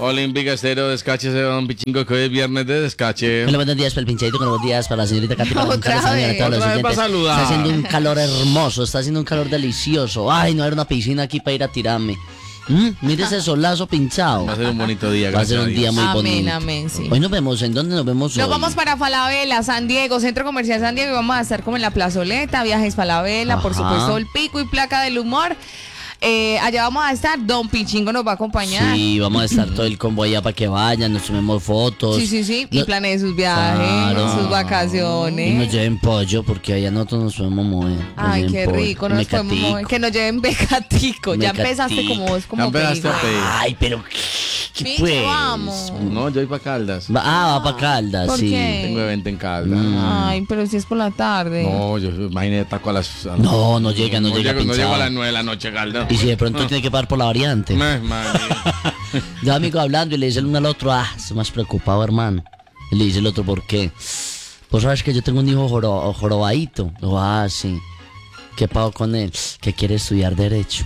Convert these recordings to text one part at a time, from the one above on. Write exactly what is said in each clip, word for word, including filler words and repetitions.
Olímpica Estéreo, descáchese, don Pichingo, que hoy es viernes de descache. Hola, buenos días para el pinchadito, buenos días para la señorita Katy, para Otra Carlos, vez. para todos los Otra vez para oyentes. saludar. Está haciendo un calor hermoso, está haciendo un calor delicioso. Ay, no era una piscina aquí para ir a tirarme. ¿Mm? Mire ese solazo pinchado. Va a ser un bonito día, Va a ser gracias a un día Dios. muy Amén, bonito. amén, sí. Hoy nos vemos, ¿en dónde nos vemos hoy? Nos vamos para Falabella, San Diego, Centro Comercial San Diego, y vamos a estar como en la plazoleta, Viajes Falabella, por Ajá. supuesto el pico y placa del humor. Eh, allá vamos a estar, Don Pichingo nos va a acompañar. Sí, vamos a estar todo el combo allá para que vayan, nos tomemos fotos. Sí, sí, sí, y No- planee sus viajes, Claro. sus Y nos vacaciones. lleven pollo, porque allá nosotros nos podemos mover. Nos Ay, lleven qué pollo, rico, nos podemos mecatico. mover. Que nos lleven becatico. Ya Mecatico. empezaste como vos, Ya como empezaste a pedir. pedir. Ay, pero ¿qué Picho, pues? vamos. No, yo voy para Caldas. Va- ah, va para Caldas, ¿Por sí. qué? Tengo evento en Caldas. Ay, pero si es por la tarde. No, yo imagínate, taco a las... a- No, no llega, no llega llego, no pinchado. llego a las nueve de la noche, Caldas. Y si de pronto tiene que pagar por la variante. Meh, madre. Dos amigos hablando y le dice el uno al otro, ah, estoy más preocupado, hermano. Y le dice el otro, ¿por qué? Pues sabes que yo tengo un hijo joro, jorobadito. Digo, ah, sí. ¿Qué pago con él? Que quiere estudiar Derecho.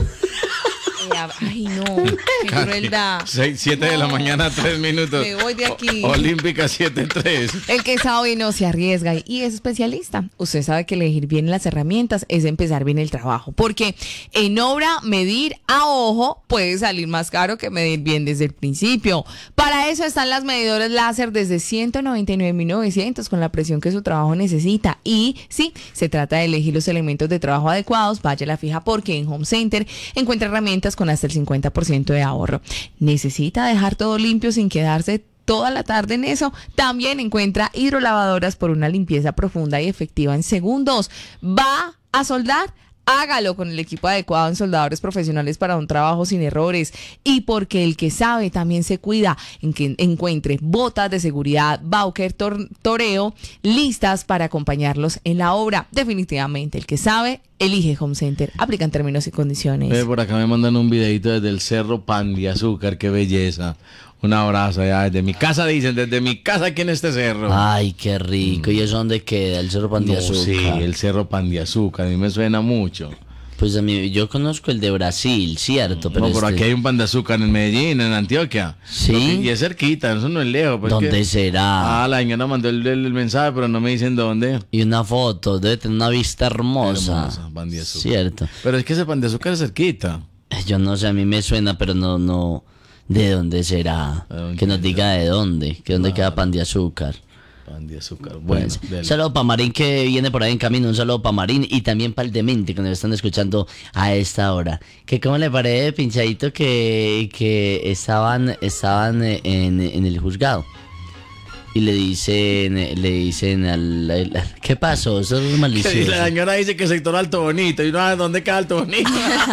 Ay, no, qué crueldad. Seis, siete de la mañana, tres minutos. Me voy de aquí. O- Olímpica siete tres. El que sabe no se arriesga y es especialista. Usted sabe que elegir bien las herramientas es empezar bien el trabajo, porque en obra medir a ojo puede salir más caro que medir bien desde el principio. Para eso están las medidoras láser desde ciento noventa y nueve mil novecientos con la presión que su trabajo necesita. Y sí, se trata de elegir los elementos de trabajo adecuados. Vaya a la fija porque en Home Center encuentra herramientas con hasta el cincuenta por ciento de ahorro. ¿Necesita dejar todo limpio sin quedarse toda la tarde en eso? También encuentra hidrolavadoras por una limpieza profunda y efectiva en segundos. ¿Va a soldar? Hágalo con el equipo adecuado en Soldadores Profesionales para un trabajo sin errores. Y porque el que sabe también se cuida, en que encuentre botas de seguridad Bauker Tor- Toreo listas para acompañarlos en la obra. Definitivamente, el que sabe elige Home Center. Aplican términos y condiciones. Ve, por acá me mandan un videito desde el Cerro Pan de Azúcar, qué belleza. Un abrazo allá desde mi casa, dicen, desde mi casa aquí en este cerro. Ay, qué rico. ¿Y eso dónde queda? El Cerro Pan de No, Azúcar. sí, el Cerro Pan de Azúcar, a mí me suena mucho. Pues a mí, yo conozco el de Brasil, cierto, pero No, por este- aquí hay un pan de azúcar en Medellín, en Antioquia. ¿Sí? Lo que- Y es cerquita, eso no es lejos. pues ¿Dónde que- será? Ah, la señora mandó el, el- el mensaje, pero no me dicen dónde. Y una foto, debe tener una vista hermosa. Hermosa, pan de azúcar. Cierto. Pero es que ese pan de azúcar es cerquita. Eh, Yo no sé, a mí me suena, pero no, no. ¿De dónde será? ¿De dónde Que nos será? diga de dónde, que dónde queda Pan de Azúcar. Pan de azúcar. Bueno, Pues, dele. un saludo para Marín que viene por ahí en camino, un saludo para Marín y también para el demente que nos están escuchando a esta hora. Que cómo le parece, pinchadito, que, que estaban, estaban eh, en, en el juzgado. Y le dicen, le dicen al, al- ¿qué pasó? Eso es Que malicioso. la señora dice que sector Alto Bonito. Y no sabe dónde queda Alto Bonito.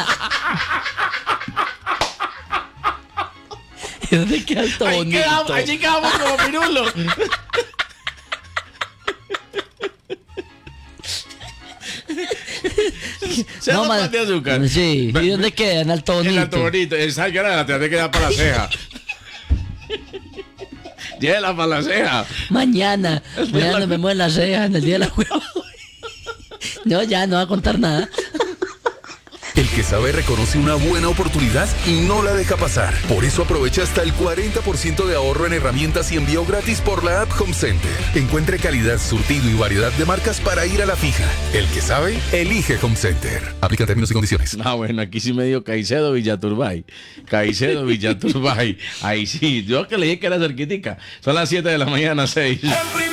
¿Dónde queda el Ahí bonito? quedamos, allí quedamos como pirulo. Se llama ma- pan de azúcar. Sí, ¿y dónde queda? En Alto El Bonito. Alto Bonito. Esa señora la tiene que dar para la ceja. Llévela para la ceja. Mañana, mañana nos vemos en la ceja en el día de la hueva. No, ya no va a contar nada. El que sabe reconoce una buena oportunidad y no la deja pasar. Por eso aprovecha hasta el cuarenta por ciento de ahorro en herramientas y envío gratis por la app Home Center. Encuentre calidad, surtido y variedad de marcas para ir a la fija. El que sabe, elige Home Center. Aplica términos y condiciones. Ah, bueno, aquí sí me dio Caicedo Villaturbay. Caicedo Villaturbay. Ahí sí, yo que le dije que era cerquitica. Son las siete de la mañana, seis. El